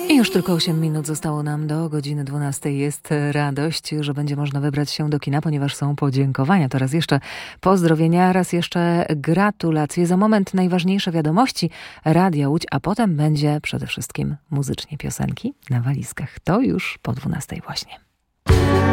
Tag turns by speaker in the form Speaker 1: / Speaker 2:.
Speaker 1: I już tylko 8 minut zostało nam do godziny 12. Jest radość, że będzie można wybrać się do kina, ponieważ są podziękowania. To raz jeszcze pozdrowienia, raz jeszcze gratulacje. Za moment najważniejsze wiadomości Radia Łódź, a potem będzie przede wszystkim muzycznie piosenki na walizkach. To już po 12 właśnie.